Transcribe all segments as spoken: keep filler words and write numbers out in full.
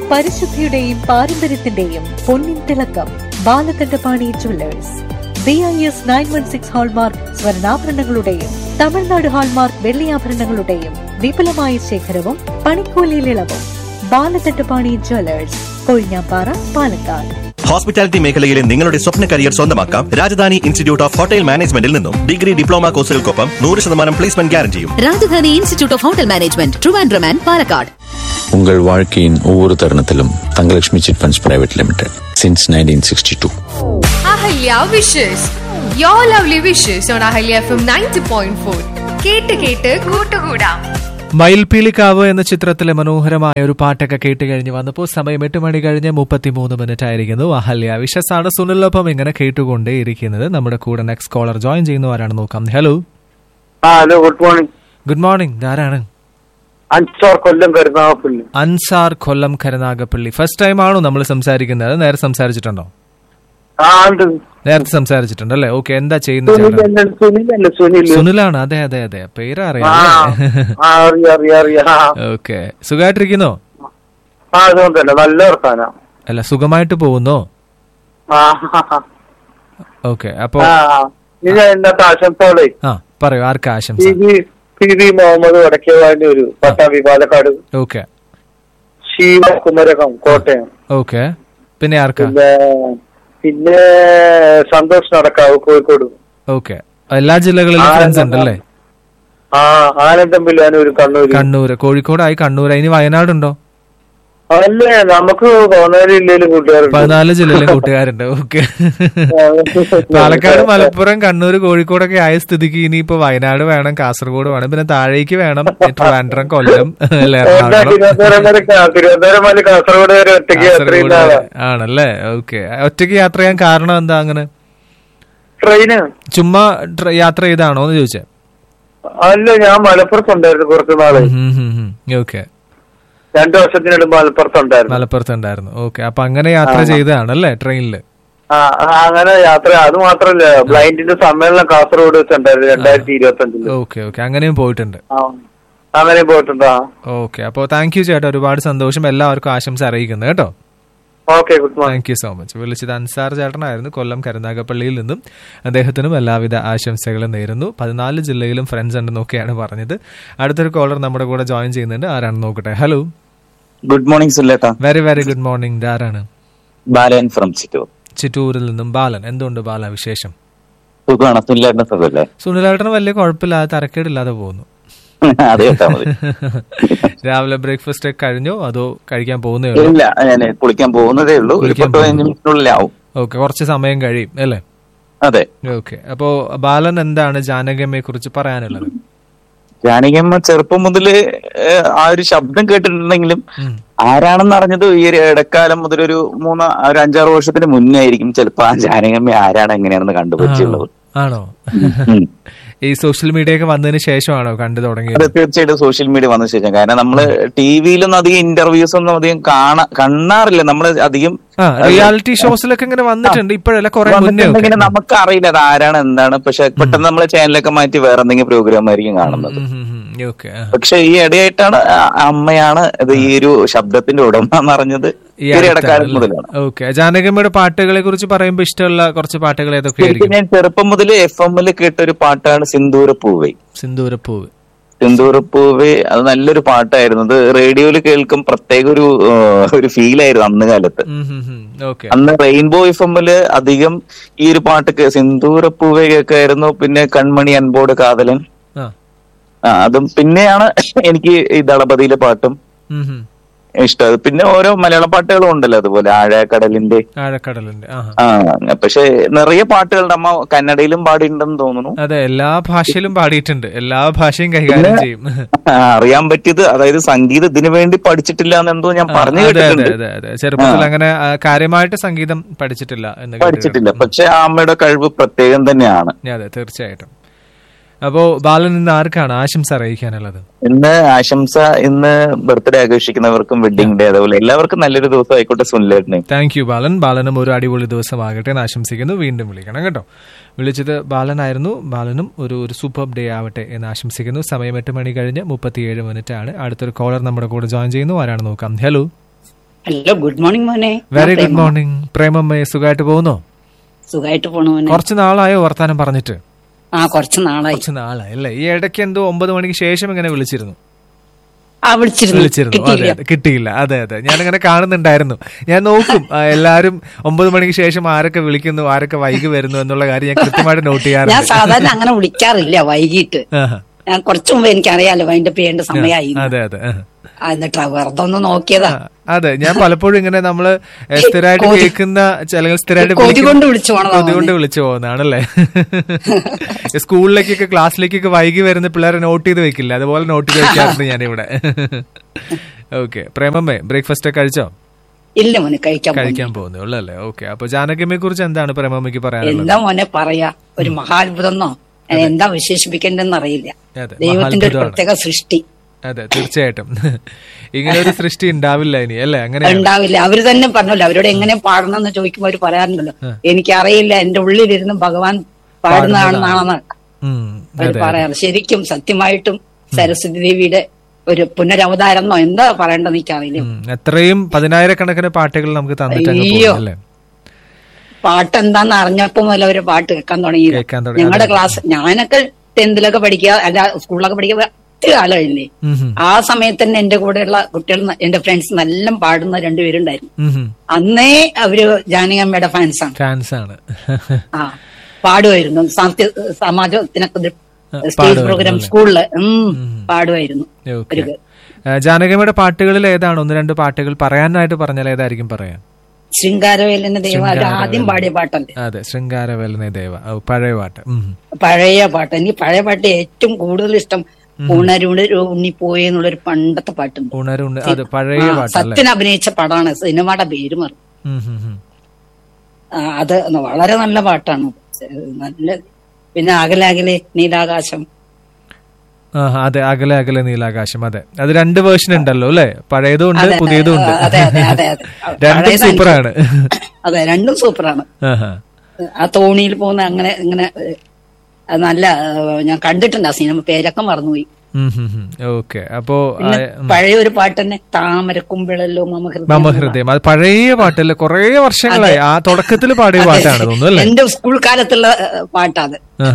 പരിശുദ്ധിയുടെയും പാരമ്പര്യത്തിന്റെയും പൊന്നിൻ തിളക്കം. Balakandapani jewellers. B I S nine one six hallmark സ്വർണ്ണാഭരണങ്ങളുടെയും Tamil Nadu hallmark വെള്ളിയാഭരണങ്ങളുടെയും വിപുലമായ ശേഖരവും പണിക്കൂലിയിൽ ഇളവും. ബാലകണ്ഠപാണി ജുവല്ലേഴ്സ്, കൊഴിഞ്ഞാപ്പാറ, പാലക്കാട്. ഹോസ്പിറ്റാലിറ്റി മേഖലയിലെ നിങ്ങളുടെ സ്വപ്ന കരിയർ സ്വന്തമാക്കാം രാജധാനി ഇൻസ്റ്റിറ്റ്യൂട്ട് ഓഫ് ഹോട്ടൽ മാനേജ്മെന്റിൽ നിന്നും. ഡിഗ്രി ഡിപ്ലോമ കോഴ്സുകൾക്കൊപ്പം നൂറ് ശതമാനം placement ഗ്യാരണ്ടിയും. Rajdhani institute of hotel management, Trivandrum and Palakkad. உங்கள் வாழ்க்கையின் ஒவ்வொரு தருணத்திலும் Thangalakshmi chit funds private limited since nineteen sixty two. Ahalya wishes your lovely wishes on Ahalya F M ninety point four. കേട്ട് കേട്ട് കൂട്ടുകൂടാം. മയിൽപീലിക്കാവ് എന്ന ചിത്രത്തിലെ മനോഹരമായ ഒരു പാട്ടൊക്കെ കേട്ട് കഴിഞ്ഞ് വന്നപ്പോൾ സമയം എട്ട് മണി കഴിഞ്ഞ് മുപ്പത്തിമൂന്ന് മിനിറ്റ് ആയിരിക്കുന്നു. അഹല്യ വിഷസാണ് സുനിലൊപ്പം ഇങ്ങനെ കേട്ടുകൊണ്ടേ ഇരിക്കുന്നത്. നമ്മുടെ കൂടെ നെക്സ്റ്റ് കോളർ ജോയിൻ ചെയ്യുന്ന ആരാണ് നോക്കാം. Hello. Hello, good morning. Good morning. ആരാണ്? അൻസാർ കൊല്ലം കരുനാഗപ്പള്ളി. അൻസാർ കൊല്ലം കരുനാഗപ്പള്ളി. ഫസ്റ്റ് ടൈം ആണോ നമ്മൾ സംസാരിക്കുന്നത്? നേരെ സംസാരിച്ചിട്ടുണ്ടോ? നേരത്തെ സംസാരിച്ചിട്ടുണ്ടല്ലേ? ഓക്കെ. എന്താ ചെയ്യുന്നത്? സുനിലാണ്. അതെ അതെ അതെ, പേര് അറിയാം. ഓക്കെ. സുഖമായിട്ടിരിക്കുന്നോ? അല്ല, സുഖമായിട്ട് പോകുന്നോ? ഓക്കെ. അപ്പൊ ആ പറയൂ, ആർക്കാ ആശംസ? മുഹമ്മദ് വടക്കേവാണ്ടി, പട്ടാമ്പി, പാലക്കാട്. ഓക്കെ. ശീവ കുമരകം, കോട്ടയം. ഓക്കെ. പിന്നെ ആർക്കാ? പിന്നെ സന്തോഷ് നടക്കാവ്, കോഴിക്കോട്. ഓക്കെ. എല്ലാ ജില്ലകളിലും ഫ്രണ്ട്സ് ഉണ്ടല്ലേ? ആ, ആനന്ദം ബില്ലാനൂർ, കണ്ണൂർ. കണ്ണൂര്, കോഴിക്കോടായി കണ്ണൂർ. ഇനി വയനാടുണ്ടോ? അല്ലേ, നമുക്ക് പതിനാല് ജില്ലയിലും കൂട്ടുകാരുണ്ട്. പതിനാല് ജില്ലയിലും കൂട്ടുകാരുണ്ട്. ഓക്കെ. പാലക്കാട്, മലപ്പുറം, കണ്ണൂർ, കോഴിക്കോടൊക്കെ ആയ സ്ഥിതിക്ക് ഇനിയിപ്പോ വയനാട് വേണം, കാസർഗോഡ് വേണം, പിന്നെ താഴേക്ക് വേണം, ട്രിവാൻഡ്രം, കൊല്ലം, കാസർഗോഡ് വരെ ഒറ്റയ്ക്ക് ആണല്ലേ? ഓക്കെ. ഒറ്റയ്ക്ക് യാത്ര ചെയ്യാൻ കാരണം എന്താ? അങ്ങനെ ട്രെയിന് ചുമ്മാ യാത്ര ചെയ്താണോ എന്ന് ചോദിച്ചേ? അല്ല, ഞാൻ മലപ്പുറത്തുണ്ടായിരുന്നു കുറച്ചു നാള്. ഓക്കെ. രണ്ടു വർഷത്തിനിടെ മലപ്പുറത്തുണ്ടായിരുന്നു. മലപ്പുറത്തുണ്ടായിരുന്നു. ഓക്കെ. അപ്പൊ അങ്ങനെ യാത്ര ചെയ്തതാണല്ലേ ട്രെയിനില്? ആ, അങ്ങനെ യാത്ര. അത് മാത്രല്ല, ബ്ലൈൻഡിന്റെ സമ്മേളനം കാസർഗോഡ് വെച്ചുണ്ടായിരുന്നു രണ്ടായിരത്തി ഇരുപത്തി അഞ്ചില്. Okay okay. അങ്ങനെയും പോയിട്ടുണ്ട്. അങ്ങനെയും പോയിട്ടുണ്ടോ? ഓക്കെ. അപ്പൊ താങ്ക് യു ചേട്ടാ, ഒരുപാട് സന്തോഷം. എല്ലാവർക്കും ആശംസ അറിയിക്കുന്നത് കേട്ടോ. Okay, good morning. Thank you so much. വിളിച്ചത് അൻസാർ ചേട്ടനായിരുന്നു, കൊല്ലം കരുനാഗപ്പള്ളിയിൽ നിന്നും. അദ്ദേഹത്തിനും എല്ലാവിധ ആശംസകളും നേരുന്നു. പതിനാല് ജില്ലയിലും ഫ്രണ്ട്സ് ഉണ്ടെന്നൊക്കെയാണ് പറഞ്ഞത്. അടുത്തൊരു കോളർ നമ്മുടെ കൂടെ ജോയിൻ ചെയ്യുന്നുണ്ട്. ആരാണെന്ന് നോക്കട്ടെ. Hello. Good morning സുല്ലേട്ടാ. Very very good morning. ആരാണ്? ബാലൻ ഫ്രം ചിറ്റൂർ. ചിറ്റൂരിൽ നിന്നും ബാലൻ. എന്തുകൊണ്ട് ബാല വിശേഷം? സുഖമാണ്. സുനിലേട്ടന് സുഖമല്ലേ? സുനിലേട്ടന് വലിയ കുഴപ്പമില്ലാതെ തരക്കേടില്ലാതെ പോകുന്നു. രാവിലെ ബ്രേക്ക്ഫാസ്റ്റ് ഒക്കെ കഴിഞ്ഞോ അതോ കഴിക്കാൻ പോകുന്നേ ഉള്ളൂ? ഇല്ല, ഞാൻ കുളിക്കാൻ പോകുന്നതേ ഉള്ളൂ. മിനിറ്റിനുള്ളിലാവും. ഓക്കെ. കുറച്ച് സമയം കഴിയും അല്ലേ? അതെ. ഓക്കെ. അപ്പോ ബാലൻ, എന്താണ് ജാനകിയമ്മയെ കുറിച്ച് പറയാനുള്ളത്? ജാനകിയമ്മ ചെറുപ്പം മുതല് ആ ഒരു ശബ്ദം കേട്ടിട്ടുണ്ടെങ്കിലും ആരാണെന്ന് അറിഞ്ഞത് ഈ ഒരു ഇടക്കാലം മുതൽ ഒരു മൂന്ന് ഒരു അഞ്ചാറ് വർഷത്തിന് മുന്നേ ആയിരിക്കും ചിലപ്പോ ആ ജാനകിയമ്മ ആരാണ് എങ്ങനെയാണെന്ന് കണ്ടുപിടിച്ചുള്ളത്. ആണോ? ഈ സോഷ്യൽ മീഡിയ ഒക്കെ വന്നതിന് ശേഷമാണോ കണ്ടു തുടങ്ങിയത്? തീർച്ചയായിട്ടും സോഷ്യൽ മീഡിയ വന്ന ശേഷം. കാരണം നമ്മള് ടി വിയിലൊന്നും അധികം ഇന്റർവ്യൂസ് ഒന്നും അധികം കാണാ കാണാറില്ല. നമ്മള് അധികം റിയാലിറ്റി ഷോസിലൊക്കെ ഇങ്ങനെ വന്നിട്ടുണ്ട് ഇപ്പോഴല്ല, കുറെ മുന്നേ. നമുക്ക് അറിയില്ല അത് ആരാണ് എന്താണ്. പക്ഷെ പെട്ടെന്ന് നമ്മളെ ചാനലൊക്കെ മാറ്റി വേറെ എന്തെങ്കിലും പ്രോഗ്രാം ആയിരിക്കും കാണുന്നത്. പക്ഷെ ഈ ഇടയായിട്ടാണ് അമ്മയാണ് ഇത് ഈ ഒരു ശബ്ദത്തിന്റെ ഉടമ എന്നറിഞ്ഞത് ഈ ഇടക്കാലം മുതലാണ്. ഓക്കെ. ജാനകിയമ്മയുടെ പാട്ടുകളെ കുറിച്ച് പറയുമ്പോൾ ഇഷ്ടമുള്ള കുറച്ച് പാട്ടുകൾ ഏതൊക്കെയായിരിക്കും? ഞാൻ ചെറുപ്പം മുതൽ എഫ് എമ്മിൽ കേട്ട ഒരു പാട്ടാണ് സിന്ദൂരപ്പൂവേ. സിന്ദൂരപ്പൂവ് സിന്ദൂരപ്പൂവേ അത് നല്ലൊരു പാട്ടായിരുന്നു. അത് റേഡിയോയിൽ കേൾക്കും പ്രത്യേക ഒരു ഒരു ഫീൽ ആയിരുന്നു അന്ന് കാലത്ത്. അന്ന് റെയിൻബോ എഫ് എമ്മില് അധികം ഈ ഒരു പാട്ട് സിന്ദൂരപ്പൂവേ കേൾക്കായിരുന്നു. പിന്നെ കൺമണി അൻപോട് കാതലൻ, ആ അതും. പിന്നെയാണ് എനിക്ക് ഈ ദളപതിയിലെ പാട്ടും ഇഷ്ടം. പിന്നെ ഓരോ മലയാളം പാട്ടുകളും ഉണ്ടല്ലോ അതുപോലെ ആഴക്കടലിന്റെ ആഴക്കടലിന്റെ ആ. പക്ഷെ നിറയെ പാട്ടുകളുടെ അമ്മ കന്നഡയിലും പാടിയിട്ടുണ്ടെന്ന് തോന്നുന്നു. അതെ, എല്ലാ ഭാഷയിലും പാടിയിട്ടുണ്ട്. എല്ലാ ഭാഷയും കൈകാര്യം ചെയ്യും. അറിയാൻ പറ്റിയത് അതായത് സംഗീതം ഇതിനു വേണ്ടി പഠിച്ചിട്ടില്ല എന്നെന്തോ ഞാൻ പറഞ്ഞു കേട്ടിട്ടുണ്ട്. ചെറുപ്പത്തിൽ അങ്ങനെ കാര്യമായിട്ട് സംഗീതം പഠിച്ചിട്ടില്ല എന്ന് പഠിച്ചിട്ടില്ല. പക്ഷെ ആ അമ്മയുടെ കഴിവ് പ്രത്യേകം തന്നെയാണ്. അതെ, തീർച്ചയായിട്ടും. അപ്പോ ബാലൻ ഇന്ന് ആർക്കാണ് ആശംസ അറിയിക്കാനുള്ളത്? ഇന്ന് ആശംസ ഇന്ന് ബർത്ത്ഡേ ആഘോഷിക്കുന്നവർക്കും വെഡിങ് ഡേ അതുപോലെ എല്ലാവർക്കും നല്ലൊരു ദിവസം ആയിക്കോട്ടെ സുനിലേട്ടനെ. താങ്ക് യു ബാലൻ. ബാലനും ഒരു അടിപൊളി ദിവസമാകട്ടെ എന്ന് ആശംസിക്കുന്നു. വീണ്ടും വിളിക്കണം കേട്ടോ. വിളിച്ചത് ബാലനായിരുന്നു. ബാലനും ഒരു ഒരു സൂപ്പർ ഡേ ആവട്ടെ എന്ന് ആശംസിക്കുന്നു. സമയം എട്ട് മണി കഴിഞ്ഞ് മുപ്പത്തിയേഴ് മിനിറ്റ് ആണ്. അടുത്തൊരു കോളർ നമ്മുടെ കൂടെ ജോയിൻ ചെയ്യുന്നു. ആരാണ് നോക്കാം. ഹലോ. ഹലോ, ഗുഡ് മോർണിംഗ് മോനെ. Very good morning പ്രേമമ്മയെ. സുഖമായിട്ട് പോകുന്നോ? സുഖമായിട്ട് പോണു മോനെ. കുറച്ച് നാളായോ വർത്താനം പറഞ്ഞിട്ട്? ആ കുറച്ച് നാളായി. കുറച്ച് നാളായി അല്ലേ? ഈ ഇടയ്ക്ക് എന്തോ ഒമ്പത് മണിക്ക് ശേഷം ഇങ്ങനെ വിളിച്ചിരുന്നു ആ വിളിച്ചിരുന്നു വിളിച്ചിരുന്നു അതെ അതെ കിട്ടിയില്ല. അതെ അതെ ഞാനിങ്ങനെ കാണുന്നുണ്ടായിരുന്നു. ഞാൻ നോക്കും എല്ലാരും ഒമ്പത് മണിക്ക് ശേഷം ആരൊക്കെ വിളിക്കുന്നു, ആരൊക്കെ വൈകി വരുന്നു എന്നുള്ള കാര്യം ഞാൻ കൃത്യമായിട്ട് നോട്ട് ചെയ്യാറുണ്ട്. ഞാൻ സാധാരണ അങ്ങനെ വിളിക്കാറില്ല വൈകിട്ട്. ഞാൻ കുറച്ചു മുമ്പ് എനിക്കറിയാലോ വൈൻഡപ്പ് ചെയ്യേണ്ട സമയമായി. അതെ അതെ എന്നിട്ട് വെറുതെ ഒന്ന് നോക്കിയതാ. അതെ ഞാൻ പലപ്പോഴും ഇങ്ങനെ നമ്മള് സ്ഥിരമായിട്ട് കേൾക്കുന്ന അല്ലെങ്കിൽ സ്ഥിരമായിട്ട് കൊതി കൊണ്ട് വിളിച്ചു പോകുന്നതാണല്ലേ. സ്കൂളിലേക്കൊക്കെ ക്ലാസ്സിലേക്കൊക്കെ വൈകി വരുന്ന പിള്ളേരെ നോട്ട് ചെയ്ത് വെക്കില്ല, അതുപോലെ നോട്ട് ചെയ്ത് വെക്കാറുണ്ട് ഞാനിവിടെ. ഓക്കെ പ്രേമമ്മേ, ബ്രേക്ക്ഫാസ്റ്റ് ഒക്കെ കഴിച്ചോ? ഇല്ല മോനെ, കഴിക്കാൻ കഴിക്കാൻ പോകുന്നേ ഉള്ളൂ അല്ലേ? ഓക്കെ. അപ്പൊ ജാനകിയമ്മയെ കുറിച്ച് എന്താണ് പ്രേമമ്മയ്ക്ക് പറയാനുള്ളത്? എന്താ മോനെ പറയാ, ഒരു മഹാത്ഭുതന്നോ എന്താ വിശേഷിപ്പിക്കേണ്ടെന്ന് അറിയില്ല. ദൈവത്തിന്റെ ഒരു പ്രത്യേക സൃഷ്ടി. അതെ തീർച്ചയായിട്ടും ഇങ്ങനെ ഒരു സൃഷ്ടി ഉണ്ടാവില്ല ഇനി അല്ലേ? അങ്ങനെ ഉണ്ടാവില്ല. അവര് തന്നെ പറഞ്ഞല്ലോ, അവരോട് എങ്ങനെ പാടണം എന്ന് ചോദിക്കുമ്പോ അവര് പറയാറുണ്ടല്ലോ, എനിക്കറിയില്ല, എന്റെ ഉള്ളിലിരുന്ന് ഭഗവാൻ പാടുന്നതാണെന്നാണെന്ന് അവര് പറയാറ്. ശരിക്കും സത്യമായിട്ടും സരസ്വതി ദേവിയുടെ ഒരു പുനരവതാരം എന്നോ എന്താ പറയേണ്ടത് എനിക്കറിയില്ല. എത്രയും പതിനായിരക്കണക്കിന് പാട്ടുകൾ നമുക്ക് തന്നിട്ട് പാട്ടെന്താന്ന് അറിഞ്ഞപ്പോ മുതൽ അവര് പാട്ട് കേൾക്കാൻ തുടങ്ങി. ഞങ്ങളുടെ ക്ലാസ്, ഞാനൊക്കെ ടെൻത്തിലൊക്കെ പഠിക്കുക അല്ല സ്കൂളിലൊക്കെ പഠിക്കുക ഒത്തിരി കാലമില്ലേ, ആ സമയത്ത് തന്നെ എന്റെ കൂടെയുള്ള കുട്ടികൾ, എന്റെ ഫ്രണ്ട്സ് നല്ല പാടുന്ന രണ്ടുപേരുണ്ടായിരുന്നു. അന്നേ അവര് ജാനകിയമ്മയുടെ ഫാൻസാണ് ഫാൻസാണ് ആ പാടുമായിരുന്നു. സാഹിത്യ സമാജത്തിനൊക്കെ സ്റ്റേജ് പ്രോഗ്രാം സ്കൂളില് പാടുമായിരുന്നു. ജാനകിയമ്മയുടെ പാട്ടുകളിൽ ഏതാണ് ഒന്ന് രണ്ട് പാട്ടുകൾ പറയാനായിട്ട് പറഞ്ഞാൽ ഏതായിരിക്കും പറയാൻ? ശൃംഗാരവേലനെ ദേവ ആദ്യം പാടിയ പാട്ടല്ലേ? അതെ, ശൃംഗാരവേലനെ ദേവ, പഴയ പാട്ട്. പഴയ പാട്ട്, എനിക്ക് പഴയ പാട്ട് ഏറ്റവും കൂടുതൽ ഇഷ്ടം ഉണരുണ്ട് ഉണ്ണിപ്പോയി എന്നുള്ളൊരു പണ്ടത്തെ പാട്ടുണ്ട്. സത്യൻ അഭിനയിച്ച പടമാണ്, സിനിമയുടെ പേര് മറന്നു. അത് വളരെ നല്ല പാട്ടാണ്. നല്ല പിന്നെ അകലെ അകലെ നീലാകാശം. അതെ, അകലെ അകലെ നീലാകാശം. അതെ, അത് രണ്ട് വേർഷൻ ഉണ്ടല്ലോ അല്ലെ? പഴയതും ഉണ്ട് പുതിയതും ഉണ്ട്. രണ്ടും സൂപ്പറാണ്. അതെ, രണ്ടും സൂപ്പറാണ്. ആ തോണിയിൽ പോകുന്ന അങ്ങനെ ഇങ്ങനെ നല്ല, ഞാൻ കണ്ടിട്ടുണ്ട് ആ സിനിമ, പേരൊക്കെ മറന്നുപോയി. ഓക്കെ. അപ്പോ പഴയ ഒരു പാട്ട് തന്നെ, താമരക്കുമ്പിളല്ലോ മമഹൃദയം. അത് പഴയ പാട്ടല്ലേ, കൊറേ വർഷങ്ങളായി. ആ തുടക്കത്തിൽ പാടിയ പാട്ടാണ് തോന്നുന്നു. എന്റെ സ്കൂൾ കാലത്തുള്ള പാട്ടാത്.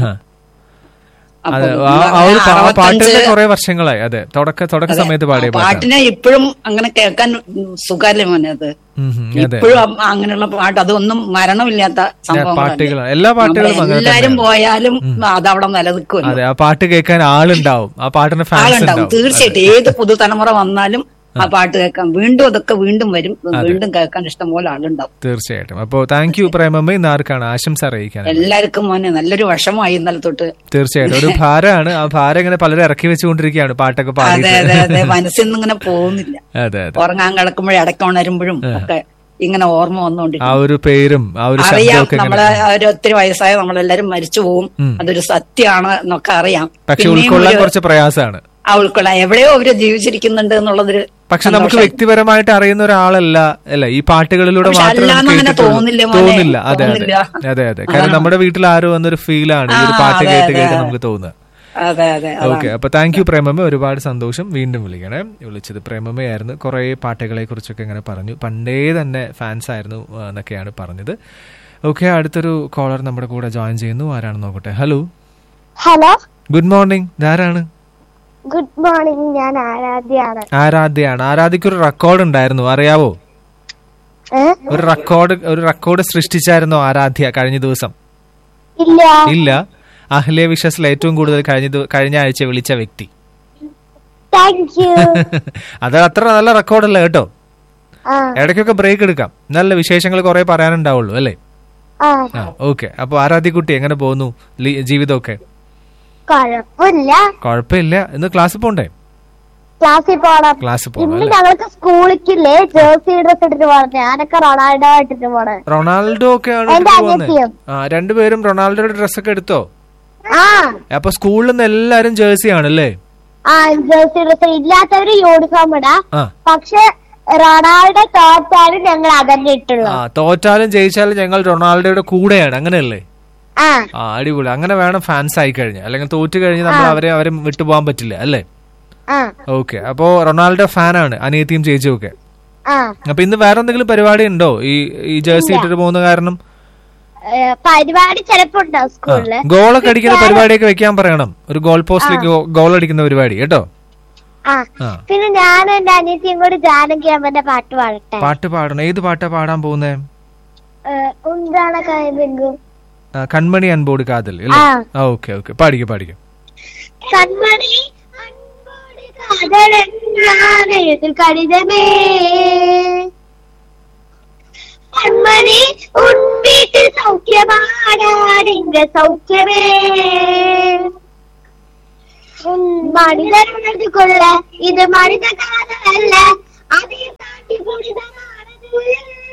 പാട്ടിന് കുറെ വർഷങ്ങളായി. അതെ, തുടക്ക തുടക്ക സമയത്ത് പാടിയ പാട്ടിനെ ഇപ്പോഴും അങ്ങനെ കേൾക്കാൻ സുഖല്ലേ മോനെ. അത് ഇപ്പോഴും അങ്ങനെയുള്ള പാട്ട്, അതൊന്നും മരണമില്ലാത്ത പാട്ടുകൾ, എല്ലാ പാട്ടുകളും എല്ലാരും പോയാലും അതവിടെ നിലനിൽക്കും. അതെ, ആ പാട്ട് കേൾക്കാൻ ആളുണ്ടാവും, ആ പാട്ടിന് ആളുണ്ടാവും തീർച്ചയായിട്ടും. ഏത് പുതുതലമുറ വന്നാലും ആ പാട്ട് കേൾക്കാൻ വീണ്ടും അതൊക്കെ വീണ്ടും വരും, വീണ്ടും കേൾക്കാൻ ഇഷ്ടം പോലെ ആളുണ്ടാവും. തീർച്ചയായിട്ടും. അപ്പോ താങ്ക് യു പ്രേമമ്മ. ഇന്ന് ആർക്കാണ് ആശംസ അറിയിക്കാൻ? എല്ലാവർക്കും മോനെ നല്ലൊരു വിഷമമായി ഇന്നലെ തൊട്ട്. തീർച്ചയായിട്ടും ഒരു ഭാരമാണ്. ആ ഭാരം ഇങ്ങനെ പലരും ഇറക്കി വെച്ചുകൊണ്ടിരിക്കുകയാണ് പാട്ടൊക്കെ പാടി. അതെ അതെ അതെ, മനസ്സിൽ നിന്ന് ഇങ്ങനെ പോകുന്നില്ല. അതെ അതെ, ഉറങ്ങാൻ കിടക്കുമ്പോഴും ഇടയ്ക്ക് ഉണരുമ്പോഴും ഒക്കെ ഇങ്ങനെ ഓർമ്മ വന്നോണ്ടിരിക്കും. ആ ഒരു പേരും ആ ഒരു അറിയാം, നമ്മളെ ഒരു ഒത്തിരി വയസ്സായ നമ്മളെല്ലാരും മരിച്ചു പോവും, അതൊരു സത്യമാണ് എന്നൊക്കെ അറിയാം. പക്ഷെ ഉൾക്കൊള്ളാൻ കുറച്ച് പ്രയാസമാണ്. ആ ഉൾക്കൊള്ളാൻ എവിടെയോ അവര് ജീവിച്ചിരിക്കുന്നുണ്ട് എന്നുള്ളതൊരു. പക്ഷെ നമുക്ക് വ്യക്തിപരമായിട്ട് അറിയുന്ന ഒരാളല്ല അല്ല ഈ പാട്ടുകളിലൂടെ മാത്രം തോന്നില്ല. അതെ അതെ അതെ അതെ, കാരണം നമ്മുടെ വീട്ടിൽ ആരോ എന്നൊരു ഫീലാണ് ഈ ഒരു പാട്ട് കേട്ട് കേട്ട് നമുക്ക് തോന്നുക. ഓക്കെ. അപ്പൊ താങ്ക് യു പ്രേമമ്മ, ഒരുപാട് സന്തോഷം. വീണ്ടും വിളിക്കണേ. വിളിച്ചത് പ്രേമമ്മയായിരുന്നു. കുറെ പാട്ടുകളെ കുറിച്ചൊക്കെ ഇങ്ങനെ പറഞ്ഞു, പണ്ടേ തന്നെ ഫാൻസ് ആയിരുന്നു എന്നൊക്കെയാണ് പറഞ്ഞത്. ഓക്കെ, അടുത്തൊരു കോളർ നമ്മുടെ കൂടെ ജോയിൻ ചെയ്യുന്നു. ആരാണെന്ന് നോക്കട്ടെ. Hello hello good morning. ആരാണ്? ഗുഡ് മോർണിംഗ്, ഞാൻ ആരാധ്യയാണ്. ആരാധ്യയാണ്. ആരാധ്യക്ക് ഒരു റെക്കോർഡ് ഉണ്ടായിരുന്നു, അറിയാവോ? ഒരു റെക്കോർഡ് ഒരു റെക്കോർഡ് സൃഷ്ടിച്ചായിരുന്നോ ആരാധ്യ കഴിഞ്ഞ ദിവസം? ഇല്ല ഇല്ല. അഹല്യ വിഷസിൽ ഏറ്റവും കൂടുതൽ കഴിഞ്ഞ കഴിഞ്ഞ ആഴ്ച വിളിച്ച വ്യക്തി. അത് അത്ര നല്ല റെക്കോർഡല്ല കേട്ടോ. ഇടയ്ക്കൊക്കെ ബ്രേക്ക് എടുക്കാം, നല്ല വിശേഷങ്ങൾ കുറെ പറയാനുണ്ടാവുള്ളൂ അല്ലേ? ഓക്കെ. അപ്പൊ ആരാധ്യക്കുട്ടി എങ്ങനെ പോകുന്നു ജീവിതമൊക്കെ? കുഴപ്പമില്ല. ഇന്ന് ക്ലാസ്സിൽ പോണ്ടേ? ക്ലാസ്സിൽ പോകണം. ക്ലാസ്സിൽ പോകണം. ഞങ്ങൾക്ക് സ്കൂളിലേക്കില്ലേ ജേഴ്സി ഡ്രസ് ഇട്ടിട്ട് പോകണം. ഞാനൊക്കെ റൊണാൾഡോ ഇട്ടിട്ട് പോണേ. റൊണാൾഡോ ഒക്കെ ആണ്. ആ, രണ്ടുപേരും റൊണാൾഡോയുടെ ഡ്രസ്സൊക്കെ എടുത്തോ? അപ്പൊ സ്കൂളിൽ നിന്ന് എല്ലാരും ജേഴ്സി ആണല്ലേ? ആ, ജേഴ്സി ഡ്രസ്. ഇല്ലാത്തവര് യൂണിഫോം ഇടാം. പക്ഷെ റൊണാൾഡോ തോറ്റാലും ഞങ്ങൾ അതന്നെ ഇട്ടുള്ളൂ. തോറ്റാലും ജയിച്ചാലും ഞങ്ങൾ റൊണാൾഡോയുടെ കൂടെയാണ്, അങ്ങനെയല്ലേ? ആ, അടിപൊളി. അങ്ങനെ വേണം ഫാൻസ് ആയി കഴിഞ്ഞാൽ. അല്ലെങ്കിൽ തോറ്റു കഴിഞ്ഞാൽ നമ്മൾ അവരെ അവരെ വിട്ടുപോകാൻ പറ്റില്ല അല്ലേ? ഓക്കെ. അപ്പോ റൊണാൾഡോ ഫാനാണ് അനിയത്തിയും ചേച്ചിയും ഒക്കെ? അപ്പൊ ഇന്ന് വേറെ എന്തെങ്കിലും പരിപാടി ഉണ്ടോ ഈ ഈ ജേഴ്സി ഇട്ടിട്ട് പോകുന്ന കാരണം? പരിപാടി ചിലപ്പോ ഉണ്ടാവും സ്കൂളില്. ഗോളൊക്കെ അടിക്കുന്ന പരിപാടിയൊക്കെ വെക്കാൻ പറയണം. ഒരു ഗോൾ പോസ്റ്റിലേക്ക് ഗോൾ അടിക്കുന്ന പരിപാടി കേട്ടോ. പിന്നെ ഞാൻ എന്റെ അനിയത്തിയും കൂടി ജാനകി അമ്മന്റെ പാട്ട് പാടട്ടെ. പാട്ട് പാടണം. ഏത് പാട്ടാ പാടാൻ പോകുന്നേ? കൺമണി അൻപോട് കാതൽ. ഓക്കെ ഓക്കെ, പാടിക്കോ പാടിക്കോ. കൺമണി കടിതമേ കൺമണി ഉൻ വീട്ടിൽ സൗഖ്യമാടാടിന്റെ സൗഖ്യമേ മണിതരുണത് കൊള്ള ഇത് മണിത കാലമല്ല അതേ താട്ടി പുണിതമാണത്